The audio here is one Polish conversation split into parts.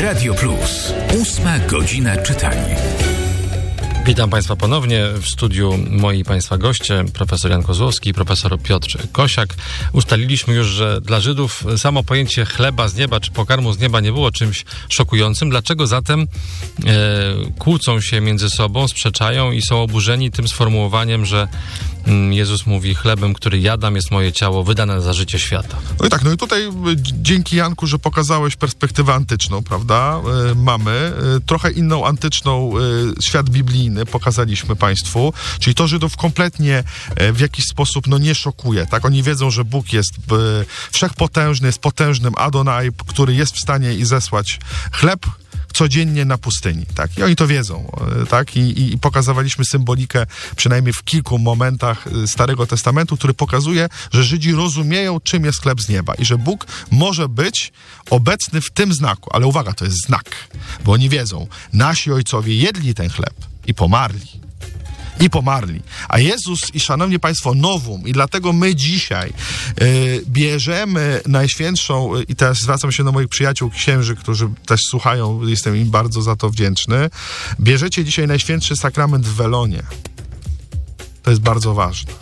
Radio Plus. 8 godzina czytania. Witam Państwa ponownie w studiu moi i Państwa goście, profesor Jan Kozłowski i profesor Piotr Kosiak. Ustaliliśmy już, że dla Żydów samo pojęcie chleba z nieba czy pokarmu z nieba nie było czymś szokującym. Dlaczego zatem kłócą się między sobą, sprzeczają i są oburzeni tym sformułowaniem, że Jezus mówi: chlebem, który jadam, jest moje ciało wydane za życie świata. No i tak, no i tutaj dzięki Janku, że pokazałeś perspektywę antyczną, prawda? Mamy trochę inną antyczną świat biblijny, pokazaliśmy Państwu, czyli to Żydów kompletnie w jakiś sposób nie szokuje, tak? Oni wiedzą, że Bóg jest wszechpotężny, jest potężnym Adonai, który jest w stanie i zesłać chleb codziennie na pustyni, tak? I oni to wiedzą, tak? I pokazywaliśmy symbolikę przynajmniej w kilku momentach Starego Testamentu, który pokazuje, że Żydzi rozumieją, czym jest chleb z nieba i że Bóg może być obecny w tym znaku. Ale uwaga, to jest znak, bo oni wiedzą, nasi ojcowie jedli ten chleb i pomarli. A Jezus i szanowni Państwo, nowum, i dlatego my dzisiaj bierzemy najświętszą, i teraz zwracam się do moich przyjaciół księży, którzy też słuchają, jestem im bardzo za to wdzięczny, bierzecie dzisiaj najświętszy sakrament w welonie. To jest bardzo ważne,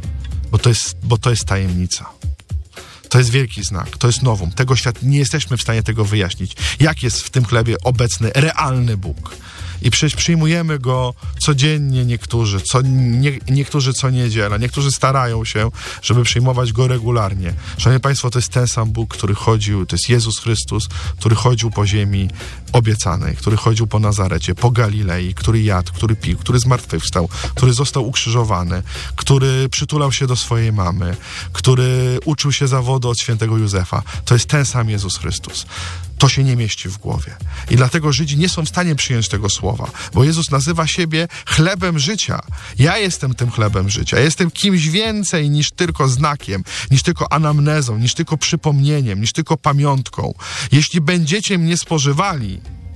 bo to jest tajemnica. To jest wielki znak, to jest nowum. Tego świat, nie jesteśmy w stanie tego wyjaśnić. Jak jest w tym chlebie obecny realny Bóg? I przyjmujemy go codziennie niektórzy co niedziela, niektórzy starają się, żeby przyjmować go regularnie. Szanowni Państwo, to jest ten sam Bóg, który chodził, to jest Jezus Chrystus, który chodził po ziemi obiecanej, który chodził po Nazarecie, po Galilei, który jadł, który pił, który zmartwychwstał, który został ukrzyżowany, który przytulał się do swojej mamy, który uczył się zawodu od świętego Józefa. To jest ten sam Jezus Chrystus. To się nie mieści w głowie. I dlatego Żydzi nie są w stanie przyjąć tego słowa, bo Jezus nazywa siebie chlebem życia. Ja jestem tym chlebem życia. Ja jestem kimś więcej niż tylko znakiem, niż tylko anamnezą, niż tylko przypomnieniem, niż tylko pamiątką. Jeśli będziecie mnie spożywali,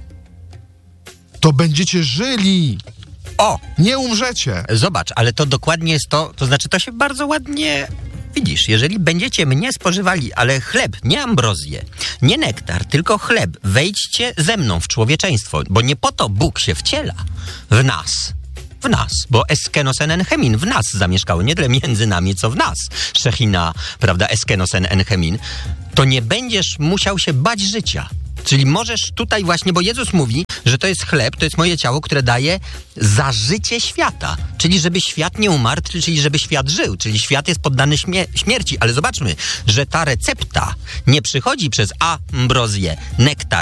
to będziecie żyli. Nie umrzecie. Zobacz, ale to dokładnie jest to znaczy to się bardzo ładnie... Widzisz, jeżeli będziecie mnie spożywali, ale chleb, nie ambrozję, nie nektar, tylko chleb, wejdźcie ze mną w człowieczeństwo, bo nie po to Bóg się wciela w nas, bo eskenosen enchemin w nas zamieszkało, nie tyle między nami, co w nas. Szechina, prawda, eskenosen enchemin, to nie będziesz musiał się bać życia. Czyli możesz tutaj właśnie, bo Jezus mówi, że to jest chleb, to jest moje ciało, które daje za życie świata. Czyli żeby świat nie umarł, czyli żeby świat żył. Czyli świat jest poddany śmierci. Ale zobaczmy, że ta recepta nie przychodzi przez ambrozję, nektar,